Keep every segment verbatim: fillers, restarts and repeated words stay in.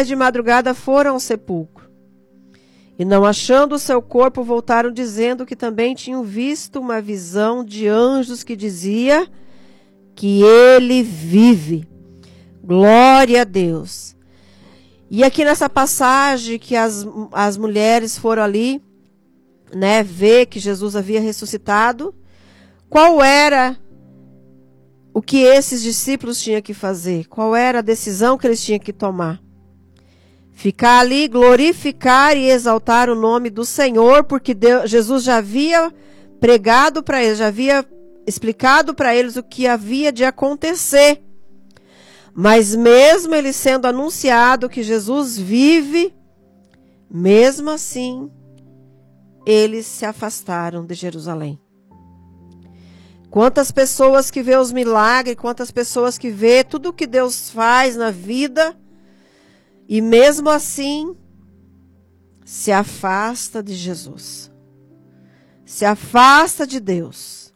mais de madrugada foram ao sepulcro. E não achando o seu corpo, voltaram dizendo que também tinham visto uma visão de anjos que dizia que ele vive. Glória a Deus. E aqui nessa passagem que as, as mulheres foram ali, né, ver que Jesus havia ressuscitado, qual era o que esses discípulos tinham que fazer? Qual era a decisão que eles tinham que tomar? Ficar ali, glorificar e exaltar o nome do Senhor, porque Deus, Jesus já havia pregado para eles, já havia explicado para eles o que havia de acontecer. Mas mesmo ele sendo anunciado que Jesus vive, mesmo assim, eles se afastaram de Jerusalém. Quantas pessoas que vê os milagres, quantas pessoas que vê tudo o que Deus faz na vida, e mesmo assim, se afasta de Jesus. Se afasta de Deus.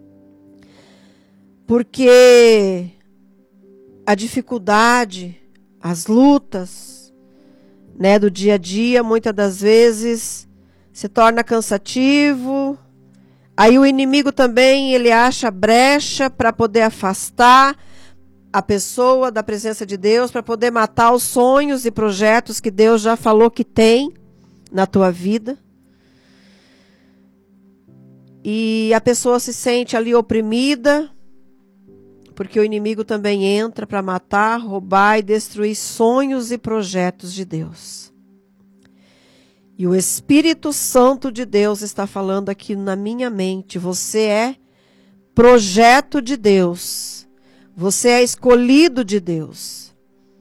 Porque a dificuldade, as lutas, né, do dia a dia, muitas das vezes se torna cansativo. Aí o inimigo também, ele acha brecha para poder afastar a pessoa da presença de Deus, para poder matar os sonhos e projetos que Deus já falou que tem na tua vida. E a pessoa se sente ali oprimida, porque o inimigo também entra para matar, roubar e destruir sonhos e projetos de Deus. E o Espírito Santo de Deus está falando aqui na minha mente, você é projeto de Deus. Você é escolhido de Deus.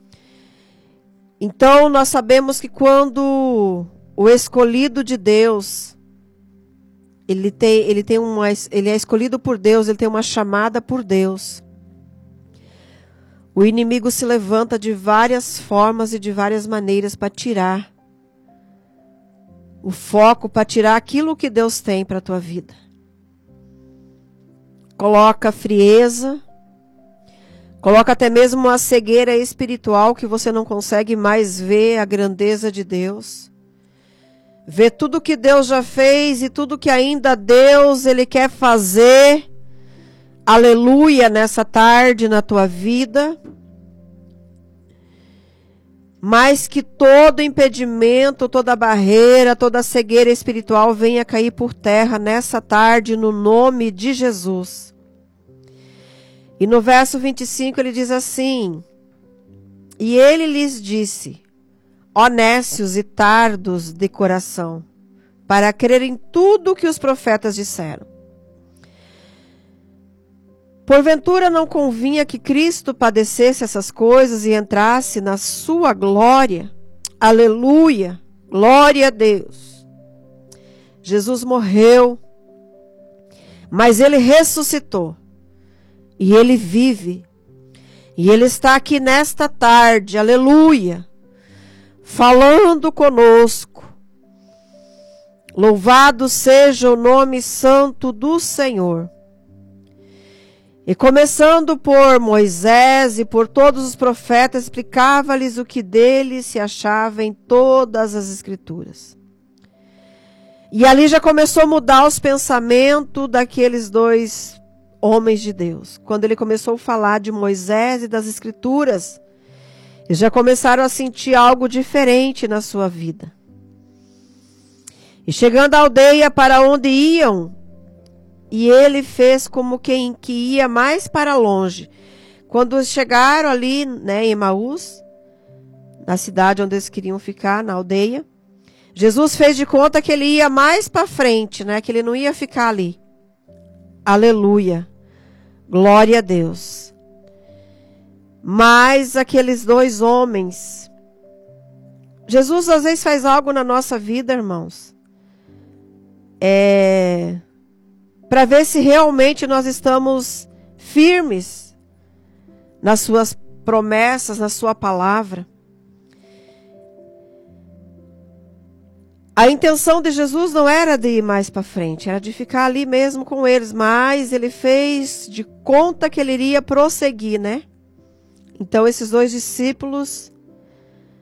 Então nós sabemos que quando o escolhido de Deus, ele tem, ele tem uma, ele é escolhido por Deus, ele tem uma chamada por Deus. O inimigo se levanta de várias formas e de várias maneiras para tirar o foco, para tirar aquilo que Deus tem para a tua vida. Coloca frieza, coloca até mesmo uma cegueira espiritual que você não consegue mais ver a grandeza de Deus. Ver tudo que Deus já fez e tudo que ainda Deus ele quer fazer. Aleluia, nessa tarde na tua vida. Mas que todo impedimento, toda barreira, toda cegueira espiritual venha cair por terra nessa tarde no nome de Jesus. E no verso vinte e cinco ele diz assim: e ele lhes disse, ó nécios e tardos de coração, para crer em tudo que os profetas disseram. Porventura não convinha que Cristo padecesse essas coisas e entrasse na sua glória? Aleluia! Glória a Deus! Jesus morreu, mas ele ressuscitou. E ele vive. E ele está aqui nesta tarde, aleluia, falando conosco. Louvado seja o nome santo do Senhor. E começando por Moisés e por todos os profetas, explicava-lhes o que dele se achava em todas as escrituras. E ali já começou a mudar os pensamentos daqueles dois homens de Deus. Quando ele começou a falar de Moisés e das escrituras, eles já começaram a sentir algo diferente na sua vida. E chegando à aldeia para onde iam, e ele fez como quem que ia mais para longe. Quando chegaram ali, né, em Emaús, na cidade onde eles queriam ficar, na aldeia, Jesus fez de conta que ele ia mais para frente, né, que ele não ia ficar ali. Aleluia. Glória a Deus. Mas aqueles dois homens, Jesus às vezes faz algo na nossa vida, irmãos, é para ver se realmente nós estamos firmes nas suas promessas, na sua palavra. A intenção de Jesus não era de ir mais para frente, era de ficar ali mesmo com eles, mas ele fez de conta que ele iria prosseguir, né? Então esses dois discípulos,